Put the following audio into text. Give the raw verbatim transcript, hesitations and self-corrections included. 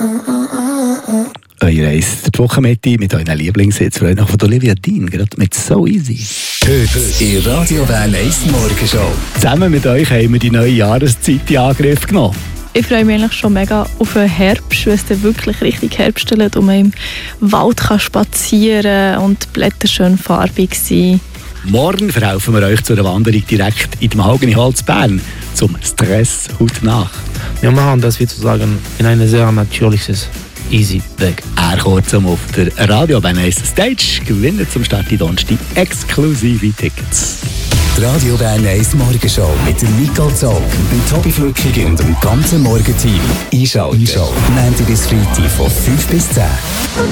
Eure Reise der Wochenmitte mit euren Lieblingshits von Olivia Dean, gerade mit «So Easy». Heute in Radio Bern eins Morgenshow. Zusammen mit euch haben wir die neue Jahreszeit in Angriff genommen. Ich freue mich eigentlich schon mega auf den Herbst, weil es dann wirklich richtig Herbst ist und man im Wald kann spazieren und die Blätter schön farbig sind. Morgen verhelfen wir euch zu einer Wanderung direkt in dem Mahagoni-Holz Bern zum Stress heute Nacht. Wir machen das, wie zu sagen, in ein sehr natürliches Easy Weg. Er kurzum auf der Radio Bern eins Stage gewinnt zum Start in Donnerstag exklusive Tickets. Die Radio Bern eins Morgenshow mit dem Nicole Zog, dem Tobi Flückig und dem ganzen Morgenteam. Einschalten. Einschalten. Montag bis Freitag von fünf bis zehn.